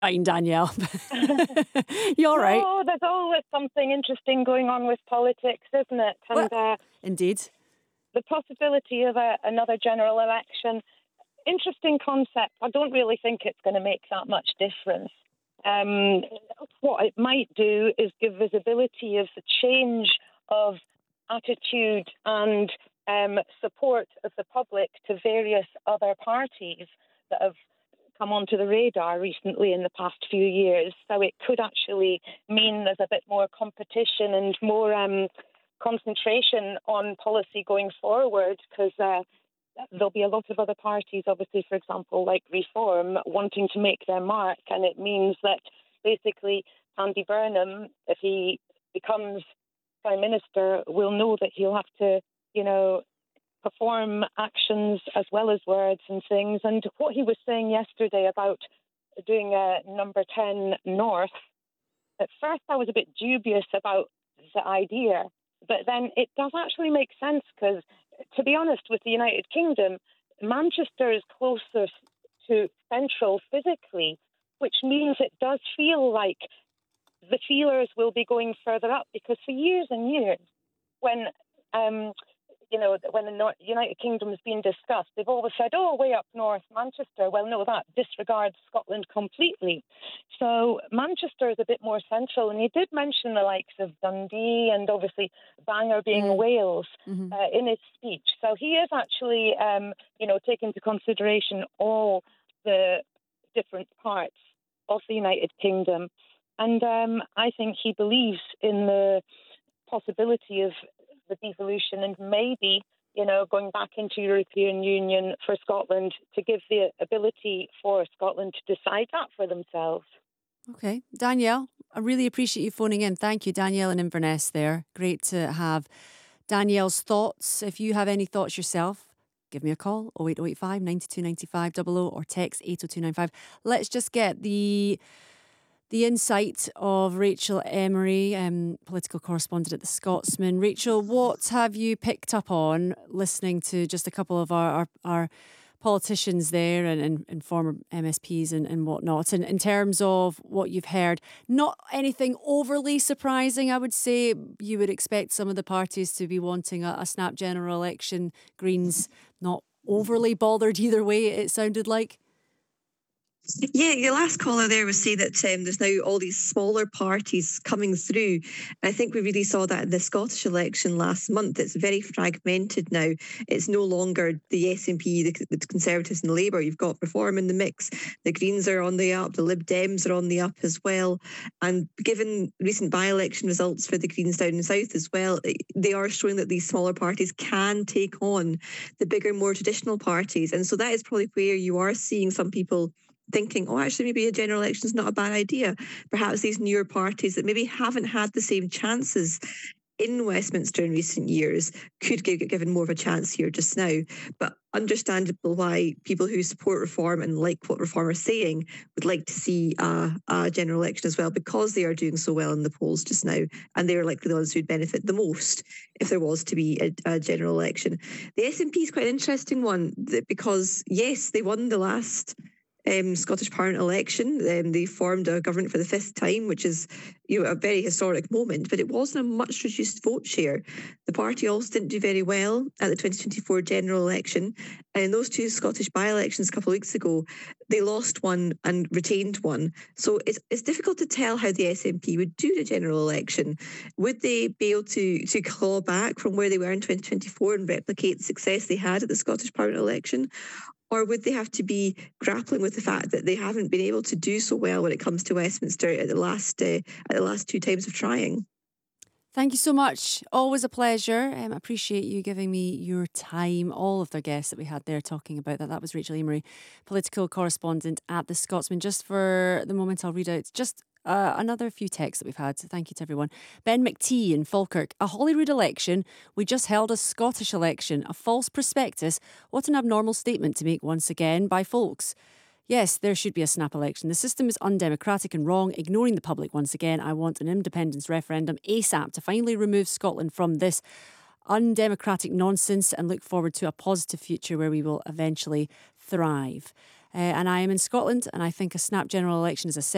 Fine, Danielle. You all right? No, there's always something interesting going on with politics, isn't it? Well, And indeed. the possibility of another general election, interesting concept. I don't really think it's going to make that much difference. What it might do is give visibility of the change of attitude and support of the public to various other parties that have come onto the radar recently in the past few years. So it could actually mean there's a bit more competition and more concentration on policy going forward, because there'll be a lot of other parties, obviously, for example, like Reform, wanting to make their mark. And it means that basically Andy Burnham, if he becomes Prime Minister, will know that he'll have to, perform actions as well as words and things. And what he was saying yesterday about doing a number 10 North, at first I was a bit dubious about the idea, but then it does actually make sense because, to be honest, with the United Kingdom, Manchester is closest to Central physically, which means it does feel like the feelers will be going further up, because for years and years, when when the United Kingdom has been discussed, they've always said, oh, way up north, Manchester. Well, no, that disregards Scotland completely. So Manchester is a bit more central. And he did mention the likes of Dundee and obviously Bangor being Wales in his speech. So he is actually, taking into consideration all the different parts of the United Kingdom. And I think he believes in the possibility of the devolution and maybe, going back into European Union for Scotland, to give the ability for Scotland to decide that for themselves. Okay. Danielle, I really appreciate you phoning in. Thank you, Danielle in Inverness there. Great to have Danielle's thoughts. If you have any thoughts yourself, give me a call, 08085 92 95 00, or text 80295. Let's just get the insight of Rachel Emery, political correspondent at The Scotsman. Rachel, what have you picked up on listening to just a couple of our politicians there and former MSPs and whatnot, and in terms of what you've heard? Not anything overly surprising, I would say. You would expect some of the parties to be wanting a snap general election. Greens not overly bothered either way, it sounded like. Yeah, your last caller there was saying that there's now all these smaller parties coming through. I think we really saw that in the Scottish election last month. It's very fragmented now. It's no longer the SNP, the Conservatives and Labour. You've got Reform in the mix. The Greens are on the up. The Lib Dems are on the up as well. And given recent by-election results for the Greens down in South as well, they are showing that these smaller parties can take on the bigger, more traditional parties. And so that is probably where you are seeing some people thinking, oh, actually, maybe a general election is not a bad idea. Perhaps these newer parties that maybe haven't had the same chances in Westminster in recent years could get given more of a chance here just now. But understandable why people who support Reform and like what Reform are saying would like to see a general election as well, because they are doing so well in the polls just now, and they're likely the ones who'd benefit the most if there was to be a general election. The SNP is quite an interesting one, because, yes, they won the last Scottish Parliament election. They formed a government for the fifth time, which is a very historic moment, but it wasn't a much reduced vote share. The party also didn't do very well at the 2024 general election, and in those two Scottish by-elections a couple of weeks ago, they lost one and retained one. So it's difficult to tell how the SNP would do the general election. Would they be able to claw back from where they were in 2024 and replicate the success they had at the Scottish Parliament election? Or would they have to be grappling with the fact that they haven't been able to do so well when it comes to Westminster at the last two times of trying? Thank you so much. Always a pleasure. I appreciate you giving me your time. All of the guests that we had there talking about that. That was Rachel Emery, political correspondent at The Scotsman. Just for the moment, I'll read out just another few texts that we've had. So thank you to everyone. Ben McTee in Falkirk. A Holyrood election. We just held a Scottish election. A false prospectus. What an abnormal statement to make once again by folks. Yes, there should be a snap election. The system is undemocratic and wrong, ignoring the public once again. I want an independence referendum ASAP to finally remove Scotland from this undemocratic nonsense and look forward to a positive future where we will eventually thrive. And I am in Scotland, and I think a snap general election is essential.